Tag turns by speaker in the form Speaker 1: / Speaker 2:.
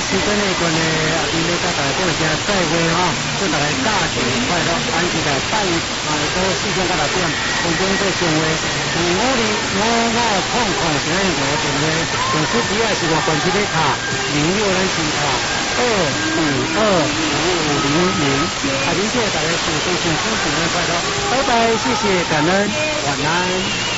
Speaker 1: 时间的关系，也今日甲大家讲一声再会哈，祝大家假期快乐，安期待8月到4点到6点，空中做相会。505500今日我电话，电视机也是我关机咧卡06咱先卡2525500，啊，您谢大家收听，新年快乐，拜拜，谢谢，感恩，晚安。